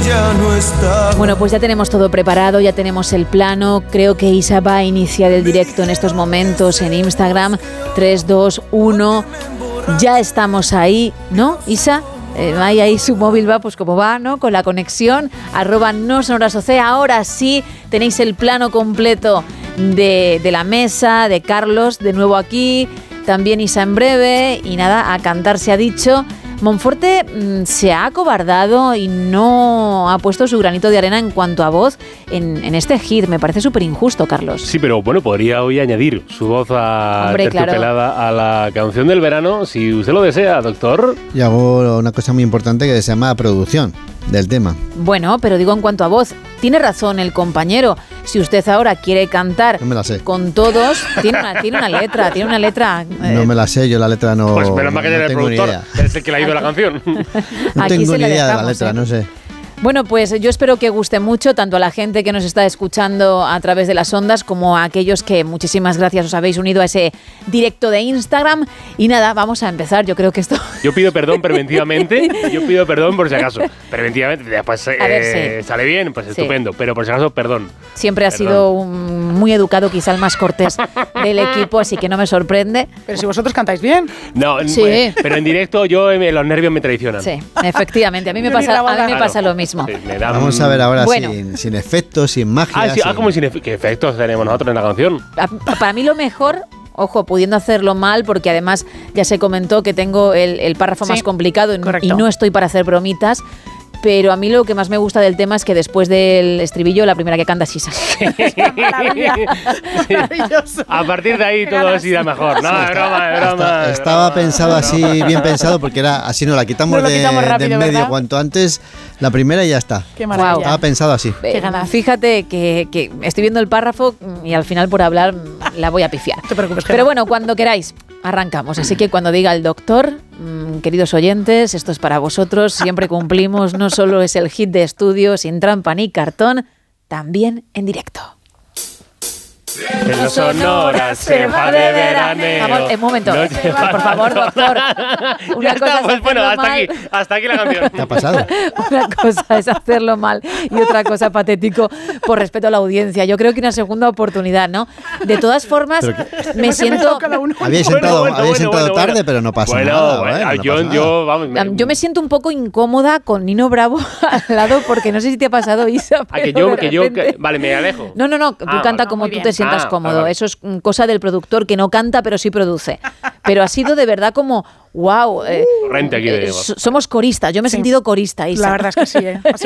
ya no está. Bueno, pues ya tenemos todo preparado, ya tenemos el plano. Creo que Isa va a iniciar el directo en estos momentos en Instagram. 3, 2, 1. Ya estamos ahí, ¿no, Isa? Ahí su móvil va pues como va, ¿no? Con la conexión, @nosonorasoc. Ahora sí tenéis el plano completo de la mesa, de Carlos, de nuevo aquí, también Isa en breve, y nada, a cantar se ha dicho. Monforte se ha acobardado y no ha puesto su granito de arena en cuanto a voz en este hit. Me parece súper injusto, Carlos. Sí, pero bueno, podría hoy añadir su voz terciopelada, claro, a la canción del verano, si usted lo desea, doctor. Y hago una cosa muy importante que se llama producción del tema. Bueno, pero digo en cuanto a voz, tiene razón el compañero. Si usted ahora quiere cantar no me la sé. Con todos, tiene una letra. No me la sé, yo la letra no. Pues menos mal que tiene el productor, es el que le ha ido la canción. No tengo ni idea de la letra, no sé. Bueno, pues yo espero que guste mucho tanto a la gente que nos está escuchando a través de las ondas como a aquellos que, muchísimas gracias, os habéis unido a ese directo de Instagram. Y nada, vamos a empezar. Yo creo que esto... Yo pido perdón preventivamente, yo pido perdón por si acaso. Preventivamente, después sale bien, pues estupendo, pero por si acaso, perdón. Siempre ha sido muy educado, quizá el más cortés del equipo, así que no me sorprende. Pero si vosotros cantáis bien. No, sí. Pues, pero en directo los nervios me traicionan. Sí, efectivamente, a mí me pasa lo mismo. Sí, vamos a ver ahora sin efectos, sin magia. ¿Cómo sin efectos? ¿Qué efectos tenemos nosotros en la canción? Para mí lo mejor, ojo, pudiendo hacerlo mal, porque además ya se comentó que tengo el párrafo más complicado y no estoy para hacer bromitas. Pero a mí lo que más me gusta del tema es que después del estribillo, la primera que canta es Isa. Maravilloso. A partir de ahí todo así da mejor. No, es broma. Estaba pensado así, bien pensado, porque era así, no la quitamos de en medio, ¿verdad? Cuanto antes, la primera y ya está. Qué maravilla. Estaba pensado así. Fíjate que estoy viendo el párrafo y al final por hablar la voy a pifiar. No te preocupes. Pero bueno, cuando queráis, arrancamos. Así que cuando diga el doctor, queridos oyentes, esto es para vosotros. Siempre cumplimos, no solo es el hit de estudio sin trampa ni cartón, también en directo. En los Sonoras se va de veraneo. Vamos, un momento, por favor, doctor. Una cosa pues bueno, hasta aquí la canción. ¿Qué ha pasado? Una cosa es hacerlo mal y otra cosa patético por respeto a la audiencia. Yo creo que una segunda oportunidad, ¿no? De todas formas, me siento... Habéis entrado tarde, pero no pasa nada. Yo me siento un poco incómoda con Nino Bravo al lado porque no sé si te ha pasado, Isa. Vale, me alejo. No, tú canta como tú te sientas cómodo. Vale. Eso es cosa del productor que no canta pero sí produce. Pero ha sido de verdad como wow. Aquí somos coristas. Yo me he sentido corista, Isa. La verdad es que sí.